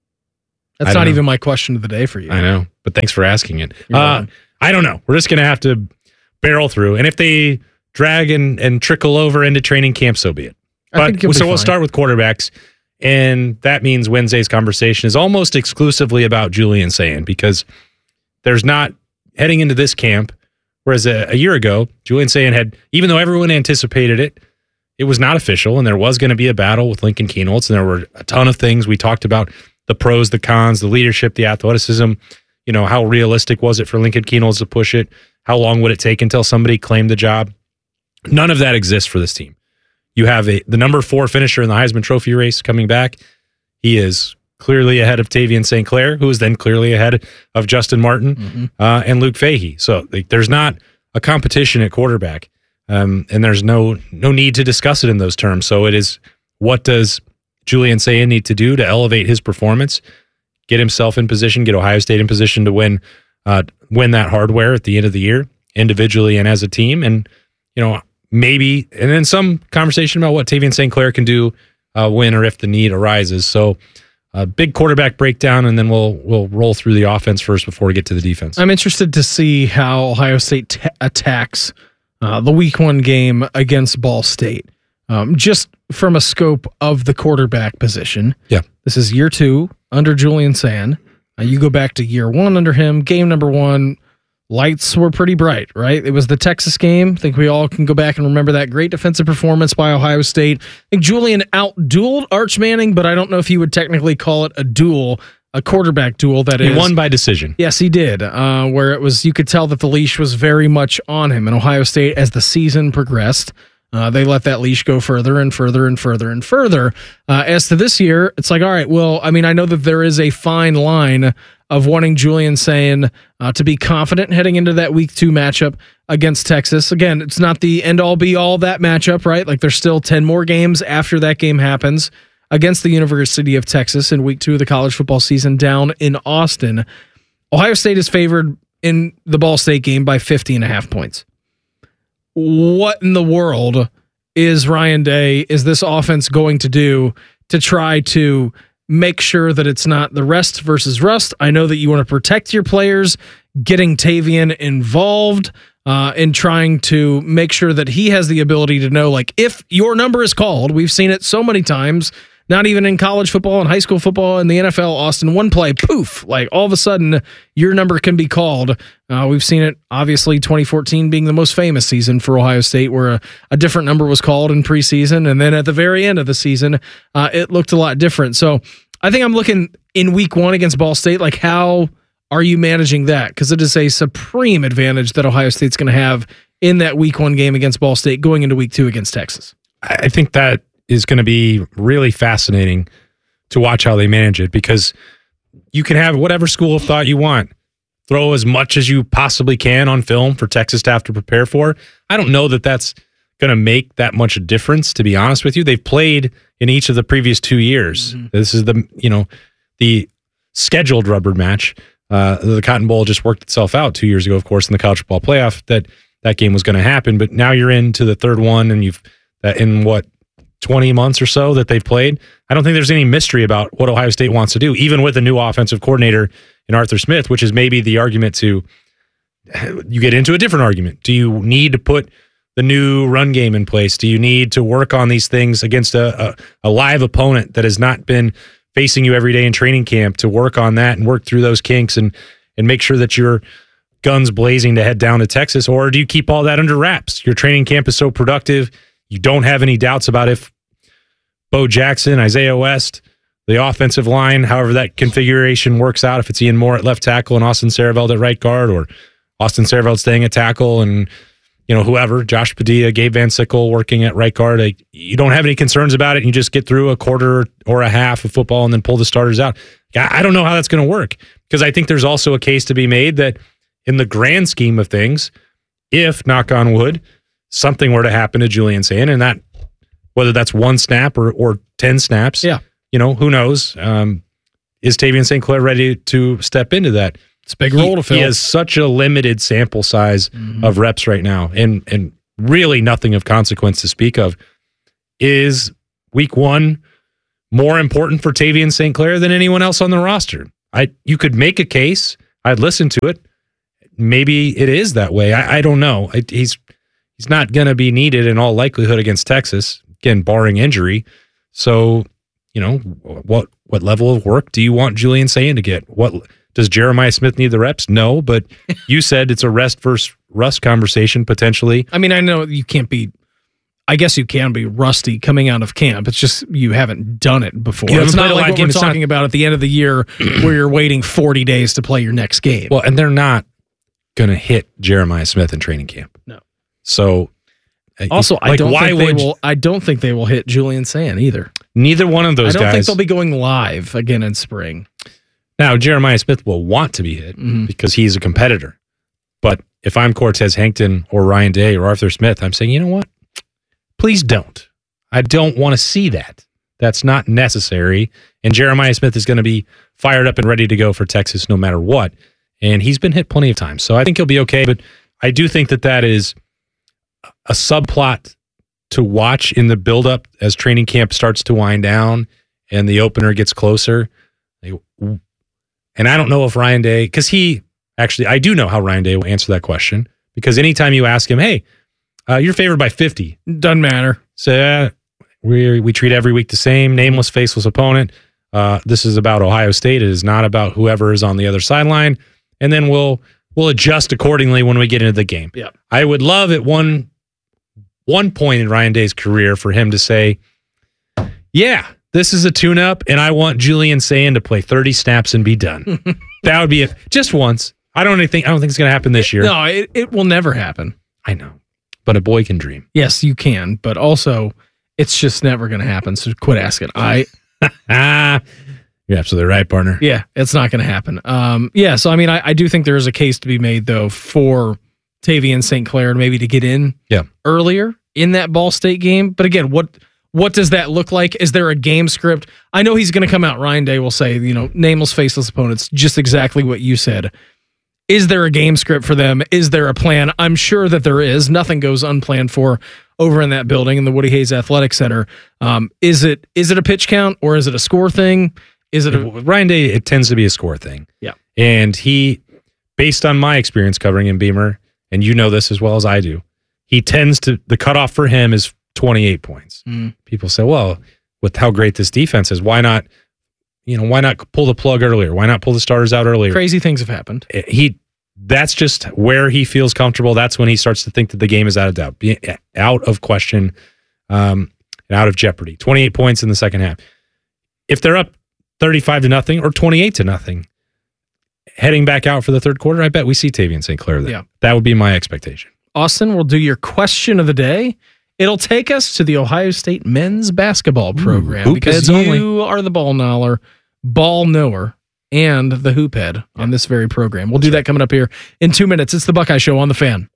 That's not know. even my question of the day for you. I know, but thanks for asking it. Uh, I don't know. We're just going to have to barrel through. And if they drag and, and trickle over into training camp, so be it. I But so we'll start with quarterbacks. And that means Wednesday's conversation is almost exclusively about Julian Sayin, because there's not, heading into this camp, whereas a, a year ago, Julian Sayin had, even though everyone anticipated it, it was not official, and there was going to be a battle with Lincoln Kienholz, and there were a ton of things we talked about, the pros, the cons, the leadership, the athleticism. You know, how realistic was it for Lincoln Kienholz to push it? How long would it take until somebody claimed the job? None of that exists for this team. You have a, the number four finisher in the Heisman Trophy race coming back. He is clearly ahead of Tavian Saint Clair, who is then clearly ahead of Justin Martin mm-hmm. uh, and Luke Fahey. So like, there's not a competition at quarterback, um, and there's no no need to discuss it in those terms. So it is, what does Julian Sayin need to do to elevate his performance, get himself in position, get Ohio State in position to win uh, win that hardware at the end of the year, individually and as a team, and you know, maybe, and then some conversation about what Tavian Saint Clair can do uh, when or if the need arises. So a uh, big quarterback breakdown, and then we'll we'll roll through the offense first before we get to the defense. I'm interested to see how Ohio State t- attacks uh, the week one game against Ball State. Um, just from a scope of the quarterback position. Yeah. This is year two under Julian Sayin. Uh, you go back to year one under him. Game number one, lights were pretty bright, right? It was the Texas game. I think we all can go back and remember that great defensive performance by Ohio State. I think Julian out-dueled Arch Manning, but I don't know if you would technically call it a duel, a quarterback duel. That he is. won by decision. Yes, he did, uh, where it was, you could tell that the leash was very much on him. And Ohio State, as the season progressed, Uh, they let that leash go further and further and further and further. Uh, as to this year, it's like, all right, well, I mean, I know that there is a fine line of wanting Julian Sayin uh, to be confident heading into that week two matchup against Texas. Again, it's not the end all be all that matchup, right? Like there's still ten more games after that game happens against the University of Texas in week two of the college football season down in Austin. Ohio State is favored in the Ball State game by fifty and a half points. What in the world is Ryan Day, is this offense going to do to try to make sure that it's not the rest versus rust? I know that you want to protect your players, getting Tavian involved uh, in trying to make sure that he has the ability to know, like, if your number is called, we've seen it so many times, not even in college football and high school football and the N F L, Austin, one play, poof, like all of a sudden your number can be called. Uh, we've seen it, obviously, twenty fourteen being the most famous season for Ohio State, where a, a different number was called in preseason. And then at the very end of the season, uh, it looked a lot different. So I think I'm looking in week one against Ball State, like how are you managing that? Because it is a supreme advantage that Ohio State's going to have in that week one game against Ball State going into week two against Texas. I think that is going to be really fascinating to watch how they manage it, because you can have whatever school of thought you want. Throw as much as you possibly can on film for Texas to have to prepare for. I don't know that that's going to make that much difference, to be honest with you. They've played in each of the previous two years. Mm-hmm. This is the, you know, the scheduled rubber match. Uh, the Cotton Bowl just worked itself out two years ago, of course, in the college football playoff, that that game was going to happen. But now you're into the third one, and you've, uh, in what, twenty months or so that they've played. I don't think there's any mystery about what Ohio State wants to do, even with a new offensive coordinator in Arthur Smith, which is maybe the argument to, you get into a different argument. Do you need to put the new run game in place? Do you need to work on these things against a, a, a live opponent that has not been facing you every day in training camp, to work on that and work through those kinks and, and make sure that you're guns blazing to head down to Texas? Or do you keep all that under wraps? Your training camp is so productive, you don't have any doubts about if Bo Jackson, Isaiah West, the offensive line, however that configuration works out, if it's Ian Moore at left tackle and Austin Sareveld at right guard, or Austin Sareveld staying at tackle and, you know, whoever, Josh Padilla, Gabe Van Sickle working at right guard, like, you don't have any concerns about it. You just get through a quarter or a half of football and then pull the starters out. I don't know how that's going to work, because I think there's also a case to be made that in the grand scheme of things, if, knock on wood, something were to happen to Julian Sayin, and that whether that's one snap or or ten snaps, yeah, you know, who knows? Um, is Tavian Saint Clair ready to step into that? It's a big role to fill. He has such a limited sample size mm-hmm. of reps right now, and and really nothing of consequence to speak of. Is week one more important for Tavian Saint Clair than anyone else on the roster? I you could make a case. I'd listen to it. Maybe it is that way. I, I don't know. I, he's he's not going to be needed in all likelihood against Texas, again, barring injury. So, you know, what what level of work do you want Julian Sayin to get? What does Jeremiah Smith need the reps? No, but you said it's a rest versus rust conversation potentially. I mean, I know you can't be. I guess you can be rusty coming out of camp. It's just you haven't done it before. You it's not like what game. we're It's talking not, about at the end of the year where you're waiting forty days to play your next game. Well, and they're not going to hit Jeremiah Smith in training camp. No. So, also, like, I don't why think they would will. I don't think they will hit Julian Sayin either. Neither one of those I don't guys. think they'll be going live again in spring. Now, Jeremiah Smith will want to be hit mm-hmm. because he's a competitor. But if I'm Cortez Hankton or Ryan Day or Arthur Smith, I'm saying, you know what? Please don't. I don't want to see that. That's not necessary. And Jeremiah Smith is going to be fired up and ready to go for Texas no matter what. And he's been hit plenty of times. So I think he'll be okay. But I do think that that is a subplot to watch in the buildup as training camp starts to wind down and the opener gets closer. And I don't know if Ryan Day, because he actually, I do know how Ryan Day will answer that question. Because anytime you ask him, hey, Uh, you're favored by fifty. Doesn't matter. So uh, we we treat every week the same. Nameless, faceless opponent. Uh, this is about Ohio State. It is not about whoever is on the other sideline. And then we'll we'll adjust accordingly when we get into the game. Yeah. I would love at one one point in Ryan Day's career for him to say, "Yeah, this is a tune-up, and I want Julian Sayin to play thirty snaps and be done." That would be it. Just once. I don't think I don't think it's going to happen this year. No, it, it will never happen. I know. But a boy can dream. Yes, you can, but also it's just never going to happen. So quit asking. I, you're absolutely right, partner. Yeah, it's not going to happen. Um, yeah, so I mean, I, I do think there is a case to be made though for Tavian Saint Clair maybe to get in, yeah. earlier in that Ball State game. But again, what what does that look like? Is there a game script? I know he's going to come out. Ryan Day will say, you know, nameless, faceless opponents, just exactly what you said. Is there a game script for them? Is there a plan? I'm sure that there is. Nothing goes unplanned for over in that building in the Woody Hayes Athletic Center. Um, is it is it a pitch count or is it a score thing? Is it a, Ryan Day? It tends to be a score thing. Yeah, and he, based on my experience covering in Beamer, and you know this as well as I do, he tends to the cutoff for him is twenty-eight points. Mm. People say, well, with how great this defense is, why not? You know, why not pull the plug earlier? Why not pull the starters out earlier? Crazy things have happened. He, that's just where he feels comfortable. That's when he starts to think that the game is out of doubt, out of question, um, and out of jeopardy. twenty-eight points in the second half. If they're up thirty-five to nothing or twenty-eight to nothing, heading back out for the third quarter, I bet we see Tavian Saint Clair there. Yeah. That would be my expectation. Austin, we'll do your question of the day. It'll take us to the Ohio State men's basketball program. Ooh, because hoop heads you only. are the ball knower, ball knower, and the hoop head on this very program. We'll do that coming up here in two minutes. It's the Buckeye Show on the Fan.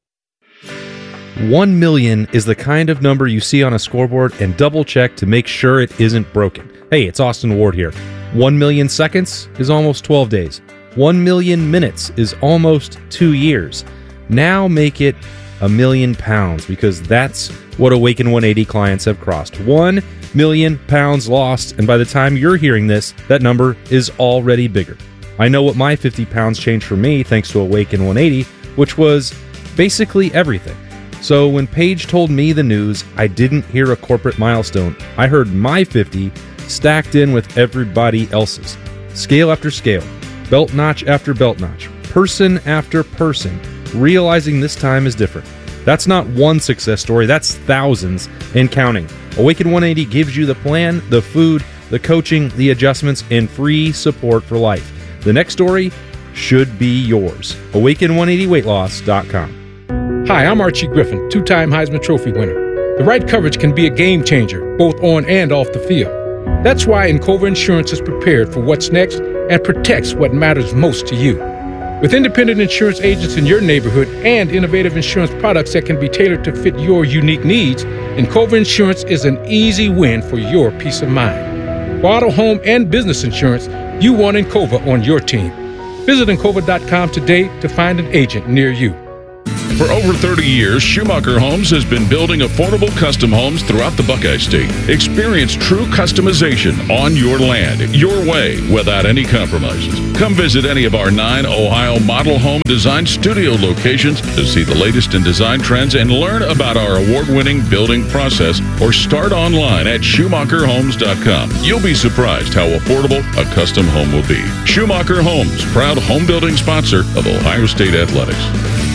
One million is the kind of number you see on a scoreboard and double check to make sure it isn't broken. Hey, it's Austin Ward here. One million seconds is almost twelve days. One million minutes is almost two years. Now make it a million pounds, because that's what Awaken one eighty clients have crossed. One million pounds lost, and by the time you're hearing this, that number is already bigger. I know what my fifty pounds changed for me thanks to Awaken one eighty, which was basically everything. So when Paige told me the news, I didn't hear a corporate milestone. I heard my fifty stacked in with everybody else's. Scale after scale, belt notch after belt notch, person after person, realizing this time is different. That's not one success story, that's thousands and counting. Awaken one eighty gives you the plan, the food, the coaching, the adjustments, and free support for life. The next story should be yours. Awaken one eighty weight loss dot com. Hi, I'm Archie Griffin, two-time Heisman Trophy winner. The right coverage can be a game changer, both on and off the field. That's why Encova Insurance is prepared for what's next and protects what matters most to you. With independent insurance agents in your neighborhood and innovative insurance products that can be tailored to fit your unique needs, Encova Insurance is an easy win for your peace of mind. For auto, home, and business insurance, you want Encova on your team. Visit Encova dot com today to find an agent near you. For over thirty years, Schumacher Homes has been building affordable custom homes throughout the Buckeye State. Experience true customization on your land, your way, without any compromises. Come visit any of our nine Ohio model home design studio locations to see the latest in design trends and learn about our award-winning building process, or start online at Schumacher Homes dot com. You'll be surprised how affordable a custom home will be. Schumacher Homes, proud home building sponsor of Ohio State Athletics.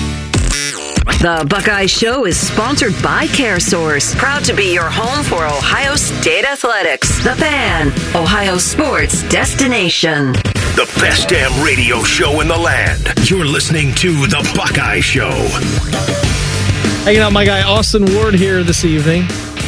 The Buckeye Show is sponsored by CareSource, proud to be your home for Ohio State Athletics. The Fan, Ohio sports destination. The best damn radio show in the land. You're listening to The Buckeye Show. Hanging out with my guy Austin Ward here this evening.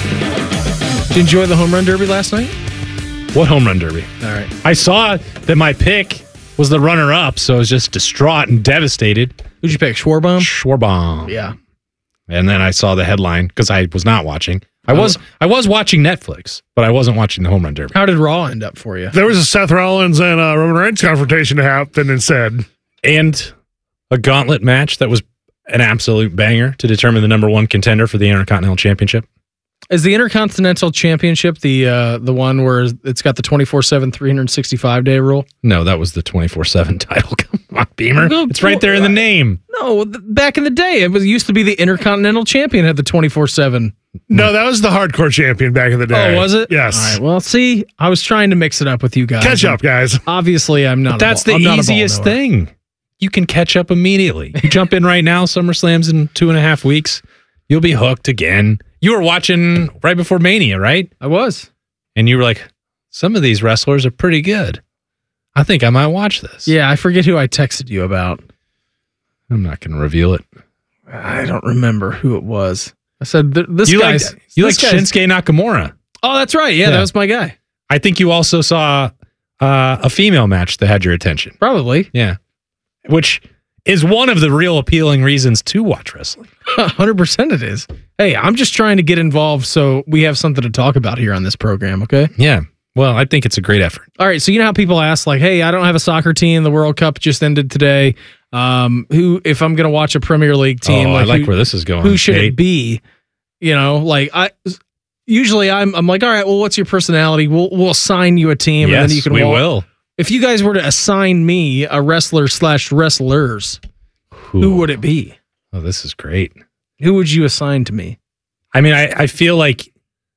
Did you enjoy the home run derby last night? What home run derby? All right. I saw that my pick was the runner-up, so I was just distraught and devastated. Who'd you pick, Schwarbaum? Schwarbaum. Yeah. And then I saw the headline because I was not watching. I was I was watching Netflix, but I wasn't watching the home run derby. How did Raw end up for you? There was a Seth Rollins and uh, Roman Reigns confrontation to happen instead. And a gauntlet match that was an absolute banger to determine the number one contender for the Intercontinental Championship. Is the Intercontinental Championship the uh, the one where it's got the twenty-four seven, three hundred sixty-five day rule? No, that was the twenty-four seven title. Come on, Beamer. It's right there in the name. No, th- back in the day, it was used to be the Intercontinental Champion had the twenty-four seven. No, that was the hardcore champion back in the day. Oh, was it? Yes. All right, well, see, I was trying to mix it up with you guys. Catch up, guys. Obviously, I'm not. But that's a ball, the I'm easiest not a ball knower. thing. You can catch up immediately. You jump in right now, SummerSlam's in two and a half weeks. You'll be hooked again. You were watching right before Mania, right? I was. And you were like, some of these wrestlers are pretty good. I think I might watch this. Yeah, I forget who I texted you about. I'm not going to reveal it. I don't remember who it was. I said, th- this you guy's... Like, you like this guy's- Shinsuke Nakamura. Oh, that's right. Yeah, Yeah. that was my guy. I think you also saw uh, a female match that had your attention. Probably. Yeah. Which is one of the real appealing reasons to watch wrestling. one hundred percent it is. Hey, I'm just trying to get involved so we have something to talk about here on this program, okay? Yeah. Well, I think it's a great effort. All right, so you know how people ask, like, hey, I don't have a soccer team. The World Cup just ended today. Um, who, if I'm going to watch a Premier League team, Oh, like, I like who, where this is going. Who should Kate. it be? You know, like, I usually I'm I'm like, all right, well, what's your personality? We'll we'll assign you a team, Yes, and then you can we walk. will. If you guys were to assign me a wrestler slash wrestlers, who would it be? Oh, this is great. Who would you assign to me? I mean, I, I feel like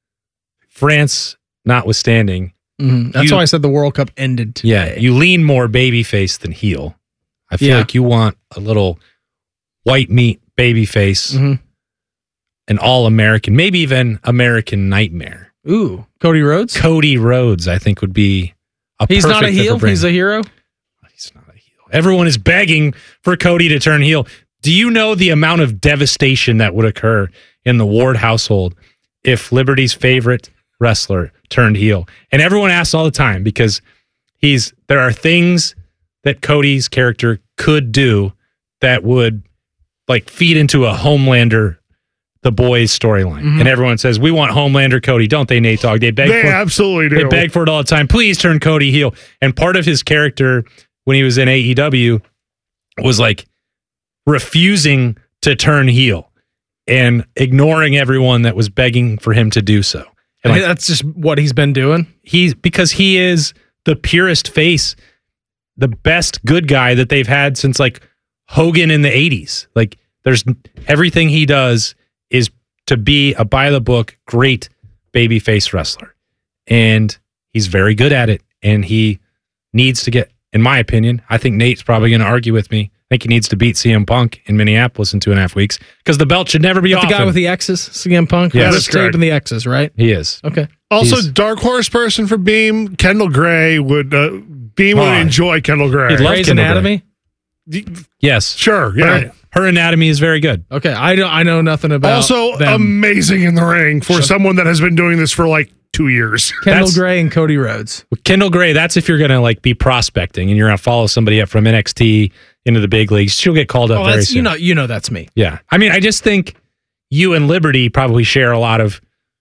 France notwithstanding. Mm-hmm. That's you- why I said the World Cup ended today. Yeah, you lean more babyface than heel. I feel Yeah. like you want a little white meat babyface, Mhm. an all-American, maybe even American Nightmare. Ooh, Cody Rhodes? Cody Rhodes, I think, would be a He's not a perfect fit heel. for He's a Brandon. hero. Everyone is begging for Cody to turn heel. Do you know the amount of devastation that would occur in the Ward household if Liberty's favorite wrestler turned heel? And everyone asks all the time because he's there are things that Cody's character could do that would like feed into a Homelander the boys storyline. Mhm. And everyone says, we want Homelander Cody, don't they, Nate Dogg? They beg They for absolutely do. They beg for it all the time. Please turn Cody heel. And part of his character when he was in A E W was like refusing to turn heel and ignoring everyone that was begging for him to do so. And like, that's just what he's been doing. He's because he is the purest face, the best good guy that they've had since like Hogan in the eighties. Like there's everything he does is to be a by the book great babyface wrestler. And he's very good at it. And he needs to get, in my opinion, I think Nate's probably going to argue with me. I think he needs to beat C M Punk in Minneapolis in two and a half weeks because the belt should never be But off the guy him. with the X's, C M Punk. Yes. With That's the tape correct. and the X's, right? He is. Okay. Also, He's- dark horse person for Beam, Kendall Gray would uh, Beam would Oh, enjoy Kendall Gray. he'd love Grey's Kendall Anatomy. Yes. Sure, yeah. But her anatomy is very good. Okay, I don't. I know nothing about. Also, them. amazing in the ring for Sure. someone that has been doing this for like two years. Kendall That's- Gray and Cody Rhodes. With Kendall Gray, that's if you're going to like be prospecting and you're going to follow somebody up from N X T into the big leagues. She'll get called up Oh, very that's, soon. you know, you know that's me. Yeah. I mean, I just think you and Liberty probably share a lot of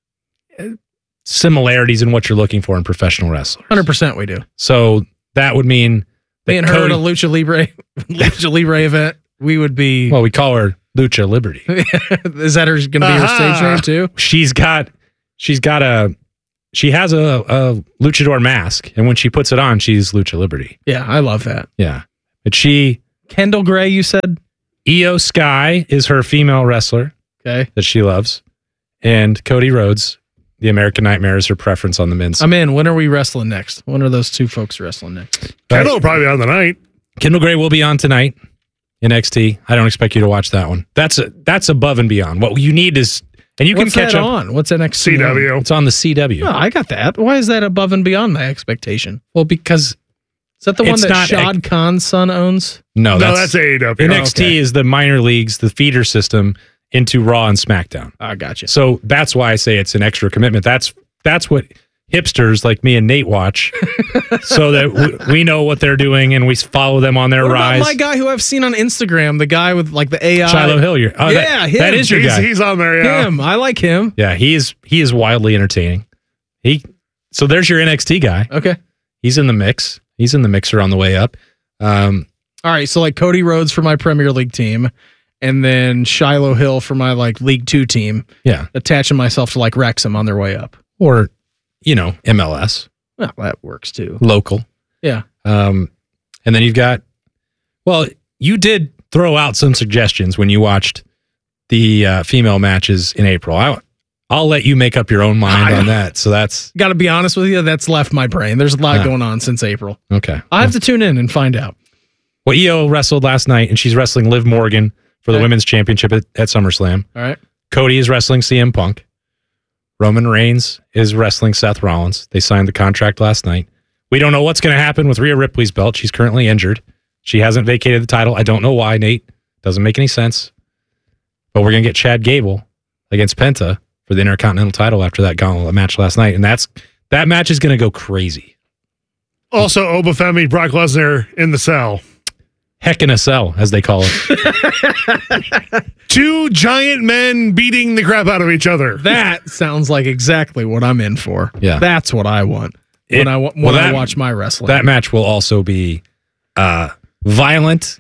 uh, similarities in what you're looking for in professional wrestlers. Hundred percent, we do. So that would mean that Me and her Cody- at a Lucha Libre, Lucha Libre event. We would be. well, we call her Lucha Liberty. Is that her going to be her Uh-huh. stage name too? She's got, she's got a, she has a, a luchador mask, and when she puts it on, she's Lucha Liberty. Yeah, I love that. Yeah, but she Kendall Gray, you said. Io Sky is her female wrestler Okay, that she loves, and Cody Rhodes, the American Nightmare, is her preference on the men's. I'm in. When are we wrestling next? When are those two folks wrestling next? Kendall will probably be on the night. Kendall Gray will be on tonight in N X T. I don't expect you to watch that one. That's a, that's above and beyond. What you need is, and you What's can catch that up on? What's that next C W. It's on the C W. No, I got that. Why is that above and beyond my expectation? Well, because Is that the one It's that not Shad Khan's son owns? no, No, that's, that's A E W. N X T Okay. is the minor leagues, the feeder system into Raw and SmackDown. I got you. So that's why I say it's an extra commitment. That's that's what hipsters like me and Nate watch, so that we, we know what they're doing and we follow them on their What about rise. my guy who I've seen on Instagram, the guy with like the A I? Shiloh Hilliard. Oh, that- yeah, him. that is your He's, guy. he's on there, yeah. him. I like him. Yeah, he is. He is wildly entertaining. He. So there's your N X T guy. Okay. He's in the mix. He's in the mixer on the way up. Um, All right. So like Cody Rhodes for my Premier League team, and then Shiloh Hill for my like League Two team. yeah, Attaching myself to like Wrexham on their way up. or you know M L S Well, that works too. local. Yeah. Um, and then you've got. Well, you did throw out some suggestions when you watched the uh, female matches in April. I, I'll let you make up your own mind I- on that. So that's Got to be honest with you, that's left my brain. There's a lot Ah. going on since April. okay. I have to tune in and find out. Well, Io wrestled last night, and she's wrestling Liv Morgan for the Okay. women's championship at, at SummerSlam. All right. Cody is wrestling C M Punk. Roman Reigns is wrestling Seth Rollins. They signed the contract last night. We don't know what's going to happen with Rhea Ripley's belt. She's currently injured. She hasn't vacated the title. I don't know why, Nate. Doesn't make any sense. But we're going to get Chad Gable against Penta for the Intercontinental title after that gauntlet match last night. And that's that match is going to go crazy. Also, Obafemi, Brock Lesnar in the cell. Heck in a cell, as they call it. Two giant men beating the crap out of each other. That sounds like exactly what I'm in for. Yeah. That's what I want when It- I wa- when well, I that- watch my wrestling. That match will also be uh, violent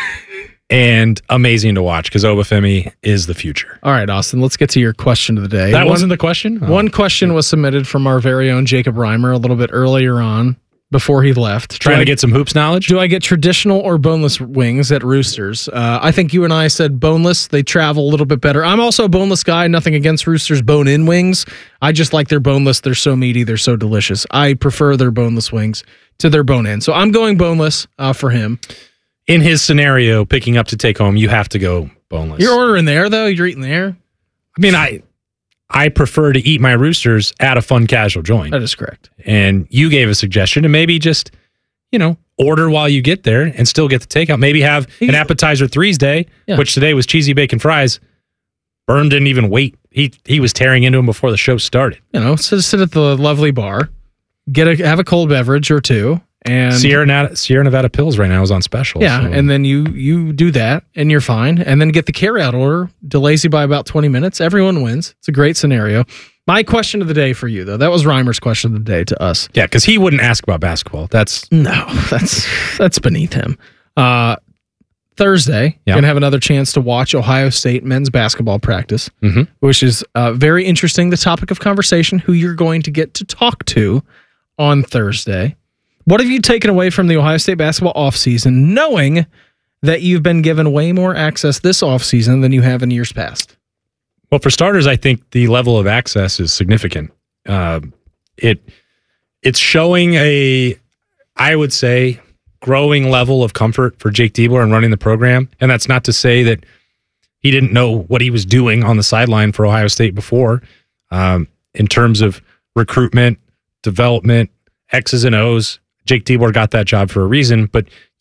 and amazing to watch because Obafemi is the future. All right, Austin, let's get to your question of the day. That One- wasn't the question? Oh. One question was submitted from our very own Jacob Reimer a little bit earlier on before he left. Trying Do to I- get some hoops knowledge? Do I get traditional or boneless wings at Roosters? Uh, I think you and I said boneless. They travel a little bit better. I'm also a boneless guy. Nothing against Roosters bone-in wings. I just like their boneless. They're so meaty. They're so delicious. I prefer their boneless wings to their bone-in. So I'm going boneless uh, for him. In his scenario, picking up to take home, you have to go boneless. You're ordering there, though? You're eating there? I mean, I I prefer to eat my roosters at a fun casual joint. That is correct. And you gave a suggestion to maybe just, you know, order while you get there and still get the takeout. Maybe have an appetizer threes day, Yeah. which today was cheesy bacon fries. Byrne didn't even wait. He he was tearing into him before the show started. You know, sit, sit at the lovely bar, get a have a cold beverage or two, and Sierra Nevada, Sierra Nevada Pills right now is on special. yeah, so- and then you you do that and you're fine, and then get the carryout order, delays you by about twenty minutes. Everyone wins. It's a great scenario. My question of the day for you, though, that was Reimer's question of the day to us. yeah, because he wouldn't ask about basketball. That's No, that's that's beneath him. Uh, Thursday, Yeah. you're gonna have another chance to watch Ohio State men's basketball practice, Mhm. which is uh, very interesting. The topic of conversation: who you're going to get to talk to on Thursday. What have you taken away from the Ohio State basketball offseason, knowing that you've been given way more access this offseason than you have in years past? Well, for starters, I think the level of access is significant. Uh, it it's showing a, I would say, growing level of comfort for Jake Diebler in running the program, and that's not to say that he didn't know what he was doing on the sideline for Ohio State before, um, in terms of recruitment, development, X's and O's. Jake Diebler got that job for a reason, but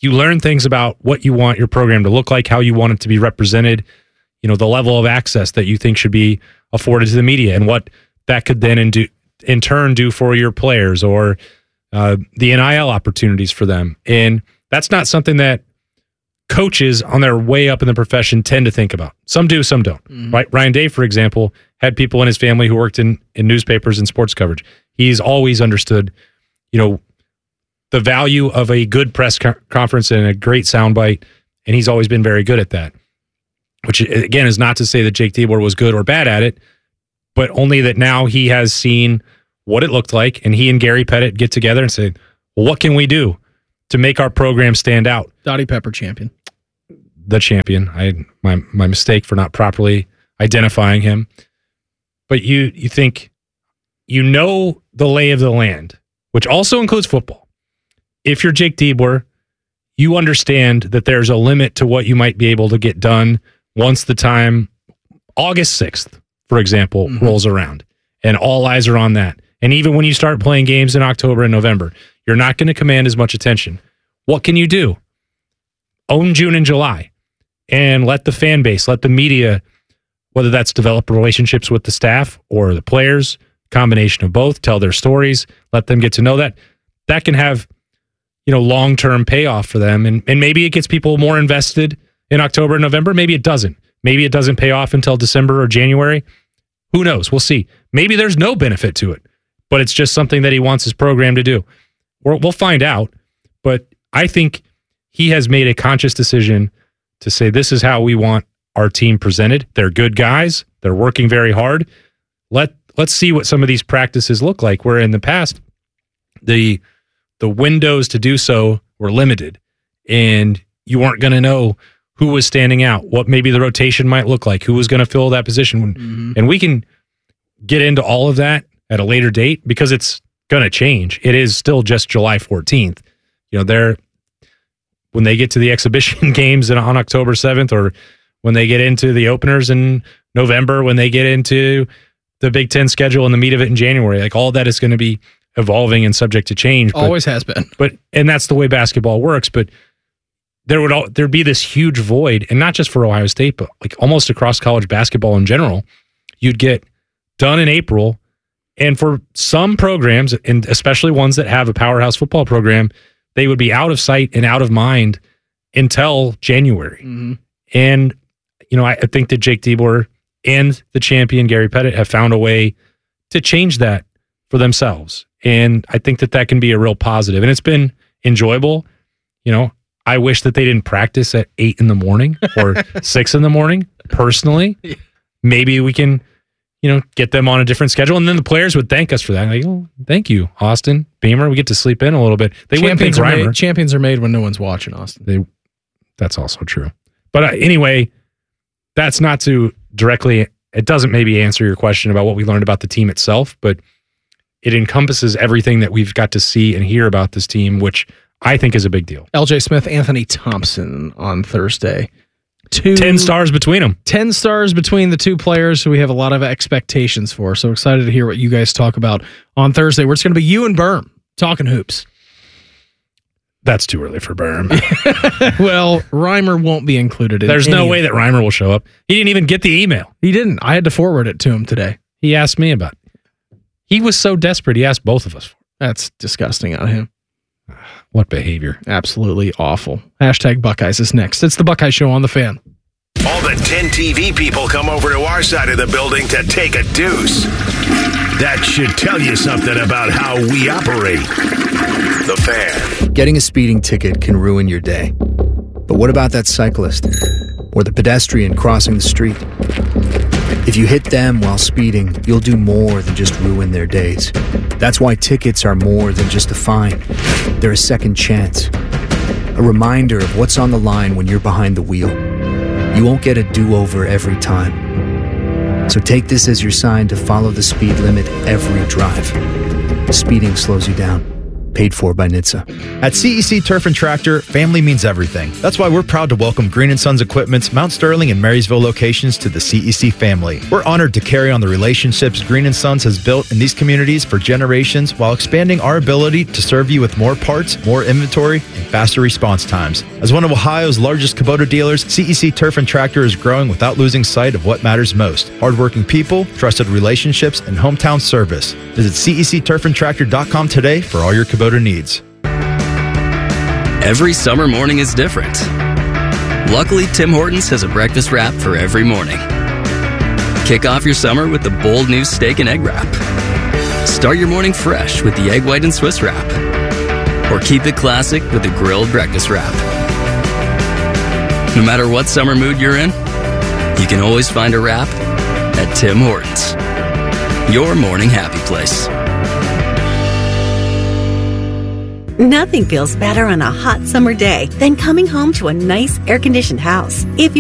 you learn things about what you want your program to look like, how you want it to be represented, you know, the level of access that you think should be afforded to the media, and what that could then in, do, in turn do for your players, or uh, the N I L opportunities for them. And that's not something that coaches on their way up in the profession tend to think about. Some do, some don't. Mm-hmm. Right? Ryan Day, for example, had people in his family who worked in, in newspapers and sports coverage. He's always understood, you know, the value of a good press co- conference and a great soundbite, and he's always been very good at that. Which, again, is not to say that Jake Diebler was good or bad at it, but only that now he has seen what it looked like, and he and Gary Pettit get together and say, well, what can we do to make our program stand out? Dottie Pepper champion. The champion. I my my mistake for not properly identifying him. But you you think you know the lay of the land, which also includes football. If you're Jake Diebler, you understand that there's a limit to what you might be able to get done once the time, August sixth, for example, mm-hmm. rolls around, and all eyes are on that. And even when you start playing games in October and November, you're not going to command as much attention. What can you do? Own June and July and let the fan base, let the media, whether that's develop relationships with the staff or the players, combination of both, tell their stories, let them get to know that. That can have, you know, long-term payoff for them. And, and maybe it gets people more invested in October and November. Maybe it doesn't. Maybe it doesn't pay off until December or January. Who knows? We'll see. Maybe there's no benefit to it, but it's just something that he wants his program to do. We're, we'll find out. But I think he has made a conscious decision to say, this is how we want our team presented. They're good guys. They're working very hard. Let, let's see what some of these practices look like, where in the past, the the windows to do so were limited, and you weren't going to know who was standing out, what maybe the rotation might look like, who was going to fill that position. Mm-hmm. And we can get into all of that at a later date because it's going to change. It is still just July fourteenth. You know, they're when they get to the exhibition games on October seventh, or when they get into the openers in November, when they get into the Big Ten schedule and the meat of it in January, like all that is going to be evolving and subject to change. But, Always has been. But and that's the way basketball works. But there would all, there'd be this huge void, and not just for Ohio State, but like almost across college basketball in general. You'd get done in April, and for some programs, and especially ones that have a powerhouse football program, they would be out of sight and out of mind until January. Mm-hmm. And, you know, I, I think that Jake Diebler and the champion Gary Pettit have found a way to change that for themselves. And I think that that can be a real positive. And it's been enjoyable. You know, I wish that they didn't practice at eight in the morning or six in the morning, personally. Maybe we can, you know, get them on a different schedule. And then the players would thank us for that. Like, oh, thank you, Austin, Beamer. We get to sleep in a little bit. They wouldn't think champions, are Reimer. made, champions are made when no one's watching, Austin. They, that's also true. But uh, anyway, that's not to directly, it doesn't maybe answer your question about what we learned about the team itself, but it encompasses everything that we've got to see and hear about this team, which I think is a big deal. L J Smith, Anthony Thompson on Thursday. Two, ten stars between them. Ten stars between the two players who we have a lot of expectations for. So excited to hear what you guys talk about on Thursday, where it's going to be you and Berm talking hoops. That's too early for Berm. Well, Reimer won't be included in There's any no way that Reimer will show up. He didn't even get the email. He didn't. I had to forward it to him today. He asked me about it. He was so desperate, he asked both of us for it. That's disgusting out of him. What behavior. Absolutely awful. Hashtag Buckeyes is next. It's the Buckeye Show on The Fan. All the ten T V people come over to our side of the building to take a deuce. That should tell you something about how we operate. The Fan. Getting a speeding ticket can ruin your day. But what about that cyclist? Or the pedestrian crossing the street? If you hit them while speeding, you'll do more than just ruin their days. That's why tickets are more than just a fine. They're a second chance. A reminder of what's on the line when you're behind the wheel. You won't get a do-over every time. So take this as your sign to follow the speed limit every drive. Speeding slows you down. paid for by N H T S A. At C E C Turf and Tractor, family means everything. That's why we're proud to welcome Green and Sons Equipment's Mount Sterling and Marysville locations to the C E C family. We're honored to carry on the relationships Green and Sons has built in these communities for generations while expanding our ability to serve you with more parts, more inventory, and faster response times. As one of Ohio's largest Kubota dealers, C E C Turf and Tractor is growing without losing sight of what matters most: hardworking people, trusted relationships, and hometown service. Visit C E C turf and tractor dot com today for all your Kubota needs. Every summer morning is different. Luckily, Tim Hortons has a breakfast wrap for every morning. Kick off your summer with the bold new steak and egg wrap. Start your morning fresh with the egg white and Swiss wrap. Or keep it classic with the grilled breakfast wrap. No matter what summer mood you're in, you can always find a wrap at Tim Hortons, your morning happy place. Nothing feels better on a hot summer day than coming home to a nice air-conditioned house. If you